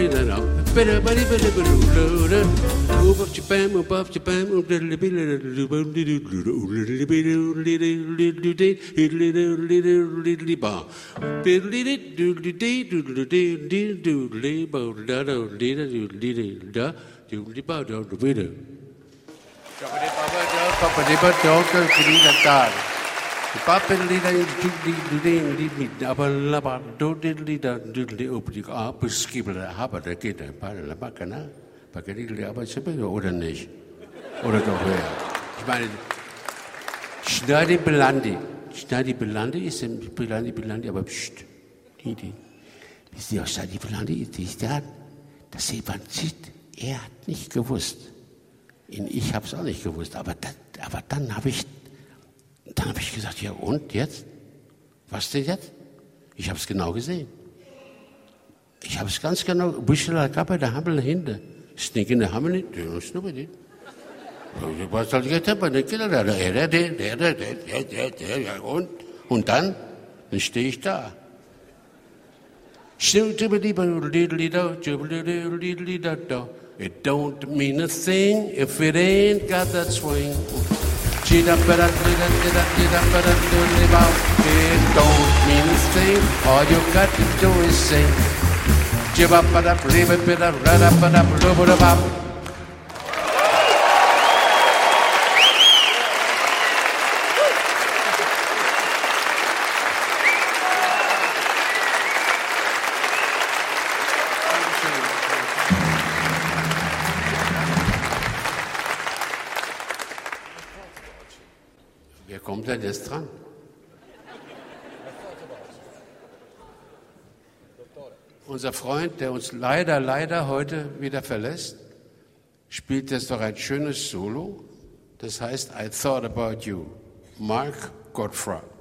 Oder nicht? Oder doch höher? Ich meine, Schneidy Belandi. Schneidy Belandi ist Belandi, aber pst. Wisst ihr, was Schneidy Belandi ist? Das Evangelit, er hat nicht gewusst. Ich habe es auch nicht gewusst, aber dann habe ich gesagt, ja und jetzt? Was denn jetzt? Ich habe es genau gesehen. Ich habe es ganz genau, Büschel Kappe, der Hammel hinter. Stinken der Hammel nicht, der ist nur bei dir. Was soll ich jetzt haben? Und dann stehe ich da. It don't mean a thing if it ain't got that swing. It don't mean a thing, all you got to do is sing. Wer kommt denn jetzt dran? Unser Freund, der uns leider heute wieder verlässt, spielt jetzt doch ein schönes Solo. Das heißt I Thought About You. Mark Gottfried.